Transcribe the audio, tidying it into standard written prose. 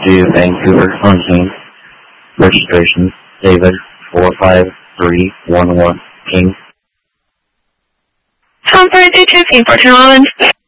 to Vancouver Hunting. Registration, David 45311 King. Tom 32 King for Challenge.